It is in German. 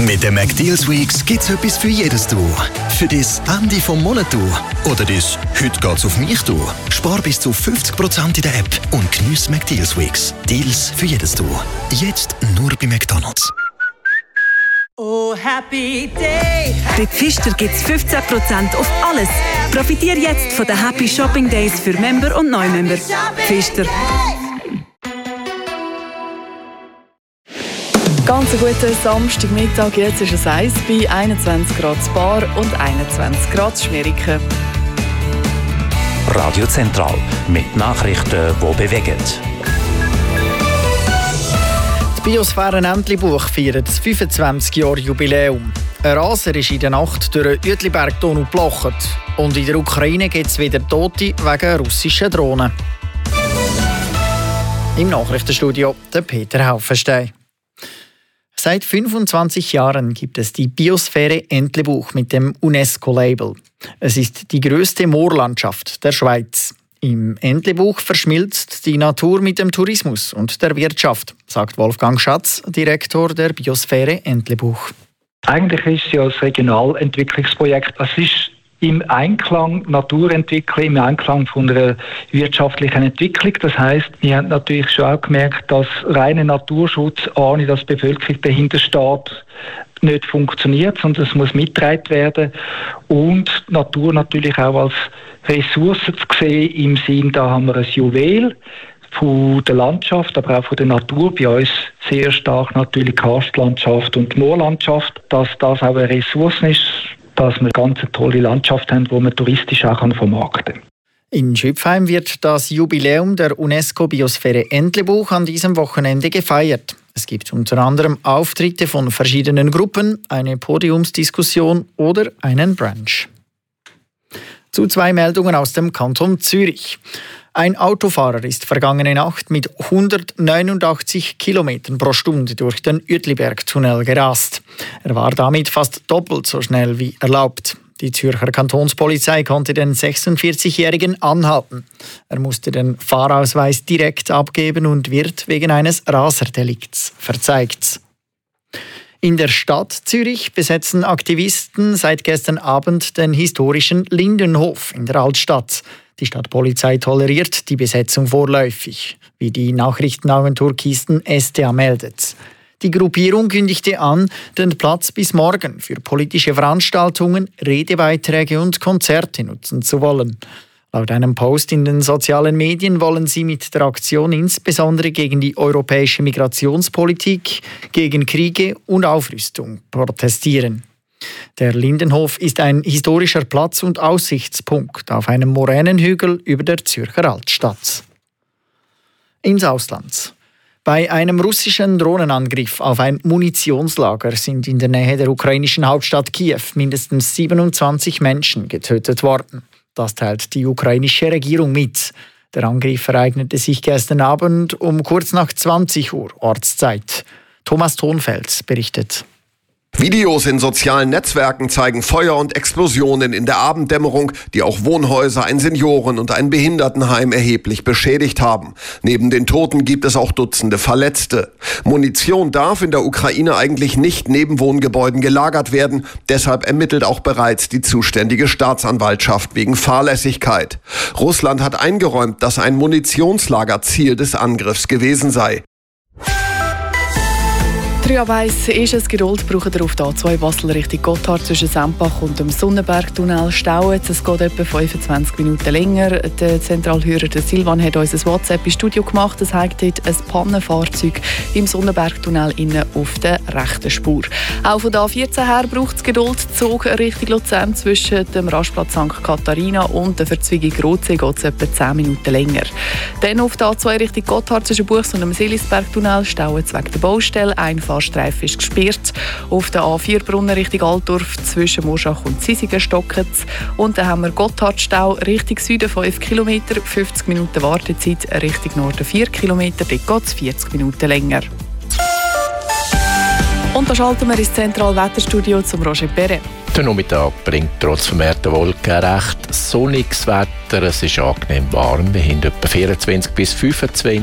Mit den McDeals Weeks gibt's etwas für jedes Du. Für das Ende vom Monat Du. Oder das «Heute geht's auf mich» Du. Spar bis zu 50% in der App und geniesse McDeals Weeks. Deals für jedes Du. Jetzt nur bei McDonald's. Oh, happy day! Bei Pfister gibt es 15% auf alles. Profitiere jetzt von den Happy Shopping Days für Member und Neumember. Pfister. Ganz einen guten Samstagmittag. Jetzt ist es 1 bei 21 Grad Bar und 21 Grad Schmeriken. Radio Zentral mit Nachrichten, die bewegen. Die Biosphäre Entlebuch feiert das 25-Jahr-Jubiläum. Ein Raser ist in der Nacht durch den Uetliberg-Tunnel geblocht. Und in der Ukraine gibt es wieder Tote wegen russischen Drohnen. Im Nachrichtenstudio der Peter Haufenstein. Seit 25 Jahren gibt es die Biosphäre Entlebuch mit dem UNESCO-Label. Es ist die grösste Moorlandschaft der Schweiz. Im Entlebuch verschmilzt die Natur mit dem Tourismus und der Wirtschaft, sagt Wolfgang Schatz, Direktor der Biosphäre Entlebuch. Eigentlich ist es ja ein Regionalentwicklungsprojekt. Es ist im Einklang Naturentwicklung, im Einklang von einer wirtschaftlichen Entwicklung. Das heisst, wir haben natürlich schon auch gemerkt, dass reiner Naturschutz, ohne dass die Bevölkerung dahinter steht, nicht funktioniert, sondern es muss mitgetragen werden. Und die Natur natürlich auch als Ressource zu sehen, im Sinn, da haben wir ein Juwel von der Landschaft, aber auch von der Natur. Bei uns sehr stark natürlich die Karstlandschaft und die Moorlandschaft, dass das auch eine Ressource ist, dass wir eine ganz tolle Landschaft haben, die man touristisch auch vermarkten kann. In Schüpfheim wird das Jubiläum der UNESCO-Biosphäre Entlebuch an diesem Wochenende gefeiert. Es gibt unter anderem Auftritte von verschiedenen Gruppen, eine Podiumsdiskussion oder einen Brunch. Zu 2 Meldungen aus dem Kanton Zürich. Ein Autofahrer ist vergangene Nacht mit 189 km pro Stunde durch den Uetliberg-Tunnel gerast. Er war damit fast doppelt so schnell wie erlaubt. Die Zürcher Kantonspolizei konnte den 46-Jährigen anhalten. Er musste den Fahrausweis direkt abgeben und wird wegen eines Raserdelikts verzeigt. In der Stadt Zürich besetzen Aktivisten seit gestern Abend den historischen Lindenhof in der Altstadt. Die Stadtpolizei toleriert die Besetzung vorläufig, wie die Nachrichtenagentur Kisten SDA meldet. Die Gruppierung kündigte an, den Platz bis morgen für politische Veranstaltungen, Redebeiträge und Konzerte nutzen zu wollen. Laut einem Post in den sozialen Medien wollen sie mit der Aktion insbesondere gegen die europäische Migrationspolitik, gegen Kriege und Aufrüstung protestieren. Der Lindenhof ist ein historischer Platz und Aussichtspunkt auf einem Moränenhügel über der Zürcher Altstadt. Ins Ausland. Bei einem russischen Drohnenangriff auf ein Munitionslager sind in der Nähe der ukrainischen Hauptstadt Kiew mindestens 27 Menschen getötet worden. Das teilt die ukrainische Regierung mit. Der Angriff ereignete sich gestern Abend um kurz nach 20 Uhr Ortszeit. Thomas Thonfeld berichtet. Videos in sozialen Netzwerken zeigen Feuer und Explosionen in der Abenddämmerung, die auch Wohnhäuser, ein Senioren- und ein Behindertenheim erheblich beschädigt haben. Neben den Toten gibt es auch Dutzende Verletzte. Munition darf in der Ukraine eigentlich nicht neben Wohngebäuden gelagert werden. Deshalb ermittelt auch bereits die zuständige Staatsanwaltschaft wegen Fahrlässigkeit. Russland hat eingeräumt, dass ein Munitionslager Ziel des Angriffs gewesen sei. 3 ab 1 ist es. Geduld braucht ihr auf der A2 Basel Richtung Gotthard zwischen Sempach und dem Sonnenbergtunnel stauen. Es geht etwa 25 Minuten länger. Der Zentralhörer der Silvan hat uns ein WhatsApp ins Studio gemacht. Es hat dort ein Pannenfahrzeug im Sonnenbergtunnel innen auf der rechten Spur. Auch von der A14 her braucht es Geduld. Zug Richtung Luzern zwischen dem Rastplatz St. Katharina und der Verzweigung Rotsee geht es etwa 10 Minuten länger. Dann auf der A2 Richtung Gotthard zwischen Buchs und dem Seelisbergtunnel stauen es wegen der Baustelle. Ein Fahrstreifen ist gesperrt. Auf der A4 Brunnen Richtung Altdorf zwischen Murschach und Zisigen stockt es. Und dann haben wir Gotthardstau Richtung Süden 5 km, 50 Minuten Wartezeit, Richtung Norden 4 km, dort geht es 40 Minuten länger. Und da schalten wir ins Zentralwetterstudio zum Roger Perret. Der Nachmittag bringt trotz vermehrter Wolken recht sonniges Wetter. Es ist angenehm warm. Wir haben etwa 24 bis 25